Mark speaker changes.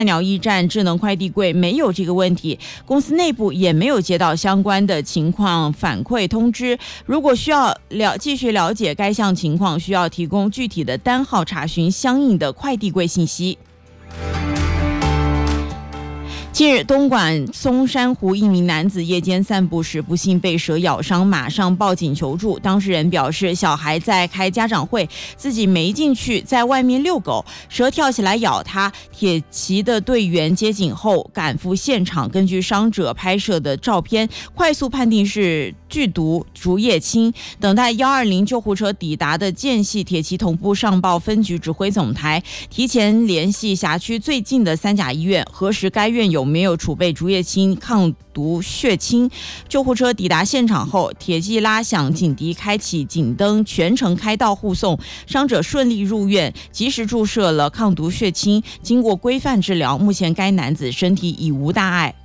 Speaker 1: 菜鸟驿站智能快递柜没有这个问题，公司内部也没有接到相关的情况反馈通知。如果需要继续了解该项情况，需要提供具体的单号查询相应的快递柜信息。近日，东莞松山湖一名男子夜间散步时不幸被蛇咬伤，马上报警求助。当事人表示，小孩在开家长会，自己没进去，在外面遛狗，蛇跳起来咬他。铁骑的队员接警后赶赴现场，根据伤者拍摄的照片，快速判定是剧毒竹叶青。等待120救护车抵达的间隙，铁骑同步上报分局指挥总台，提前联系辖区最近的3甲医院，核实该院有没有储备竹叶青抗毒血清。救护车抵达现场后，铁骑拉响警笛，开启警灯，全程开道护送，伤者顺利入院，及时注射了抗毒血清，经过规范治疗，目前该男子身体已无大碍。